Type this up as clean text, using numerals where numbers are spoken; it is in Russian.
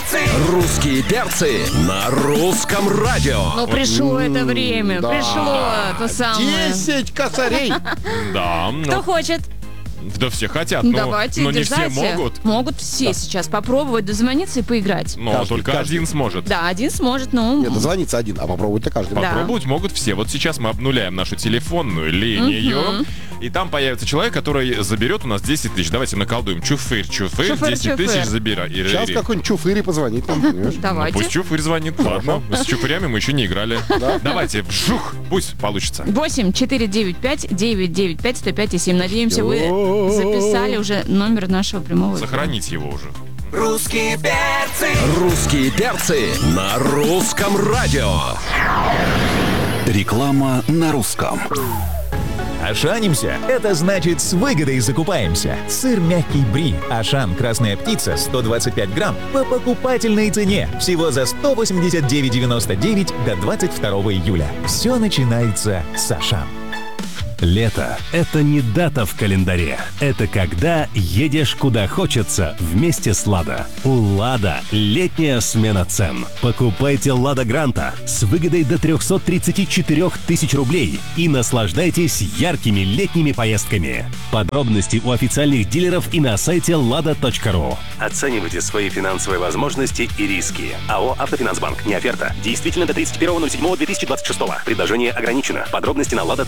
Русские перцы на русском радио. Ну, пришло это время, пришло то самое. 10 косарей. Да. Кто хочет? Да все хотят, Давайте, но не все дерзайте. могут. Могут все сейчас попробовать дозвониться и поиграть. Но только один сможет. Да, один сможет, ну... Нет, дозвониться один, а попробовать-то каждый. Да. Попробовать могут все. Вот сейчас мы обнуляем нашу телефонную линию, и там появится человек, который заберет у нас 10 тысяч. Давайте наколдуем. Чуфырь, 10 тысяч забирай. Сейчас какой-нибудь чуфыри позвонит нам, понимаешь? Давайте. Пусть чуфырь звонит. Ладно, с чуфырями мы еще не играли. Давайте, вжух, пусть получится. 8-495-995-105-7. Надеемся, вы записали уже номер нашего прямого эфира. Сохранить его уже. Русские перцы на русском радио. Реклама на русском. Ашанимся – это значит с выгодой закупаемся. Сыр мягкий бри, Ашан красная птица 125 грамм по покупательной цене всего за 189,99 до 22 июля. Все начинается с Ашан. Лето – это не дата в календаре. Это когда едешь куда хочется вместе с «Лада». У «Лада» летняя смена цен. Покупайте «Лада Гранта» с выгодой до 334 тысяч рублей и наслаждайтесь яркими летними поездками. Подробности у официальных дилеров и на сайте lada.ru. Оценивайте свои финансовые возможности и риски. АО «Автофинансбанк». Не оферта. Действительно до 31.07.2026. Предложение ограничено. Подробности на lada.ru.